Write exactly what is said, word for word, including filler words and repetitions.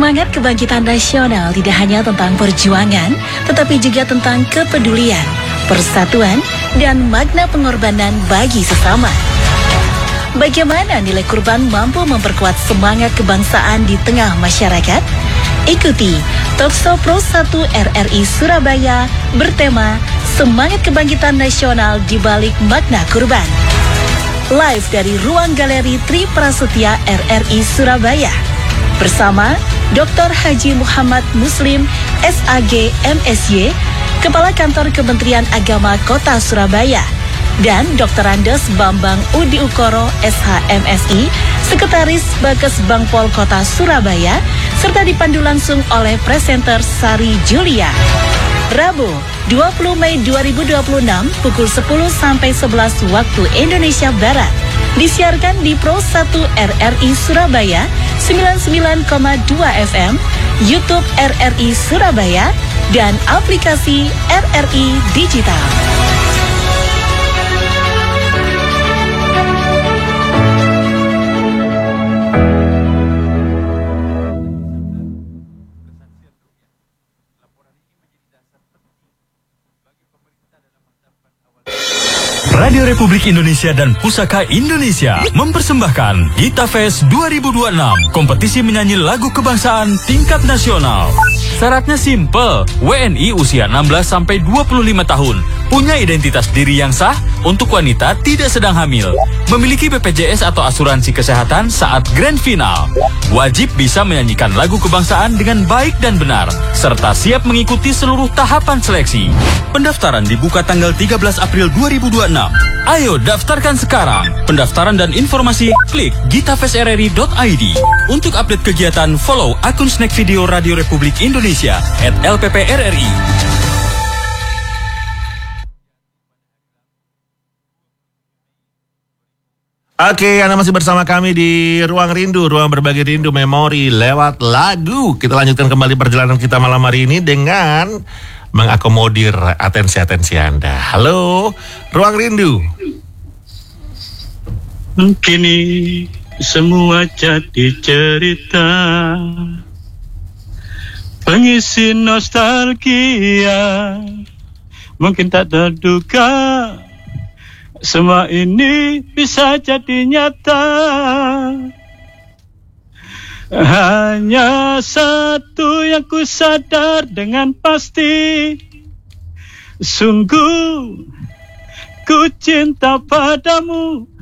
Semangat kebangkitan nasional tidak hanya tentang perjuangan, tetapi juga tentang kepedulian, persatuan, dan makna pengorbanan bagi sesama. Bagaimana nilai kurban mampu memperkuat semangat kebangsaan di tengah masyarakat? Ikuti Talkshow Pro satu R R I Surabaya bertema Semangat Kebangkitan Nasional di Balik Makna Kurban. Live dari Ruang Galeri Tri Prasetya R R I Surabaya. Bersama Doktor Haji Muhammad Muslim, S A G M Si, Kepala Kantor Kementerian Agama Kota Surabaya, dan Doktor Andes Bambang Udi Ukoro, S H M Si, Sekretaris Bakes Bangpol Kota Surabaya, serta dipandu langsung oleh presenter Sari Julia. Rabu, dua puluh Mei dua ribu dua puluh enam, pukul sepuluh sampai sebelas waktu Indonesia Barat. Disiarkan di Pro satu R R I Surabaya, sembilan puluh sembilan koma dua F M, YouTube R R I Surabaya, dan aplikasi R R I Digital. Radio Republik Indonesia dan Pusaka Indonesia mempersembahkan Gita Fest dua ribu dua puluh enam, kompetisi menyanyi lagu kebangsaan tingkat nasional. Syaratnya simple, W N I usia enam belas sampai dua puluh lima tahun, punya identitas diri yang sah, untuk wanita tidak sedang hamil, memiliki B P J S atau asuransi kesehatan saat grand final, wajib bisa menyanyikan lagu kebangsaan dengan baik dan benar, serta siap mengikuti seluruh tahapan seleksi. Pendaftaran dibuka tanggal tiga belas April dua ribu dua puluh enam. Ayo daftarkan sekarang. Pendaftaran dan informasi klik gitafest r r i dot i d. Untuk update kegiatan, follow akun Snack Video Radio Republik Indonesia at L P P R R I. Oke, Anda masih bersama kami di Ruang Rindu, Ruang Berbagi Rindu Memori lewat lagu. Kita lanjutkan kembali perjalanan kita malam hari ini dengan mengakomodir atensi-atensi Anda. Halo, Ruang Rindu. Kini semua jadi cerita, pengisi nostalgia, mungkin tak terduga semua ini bisa jadi nyata. Hanya satu yang ku sadar dengan pasti, sungguh ku cinta padamu.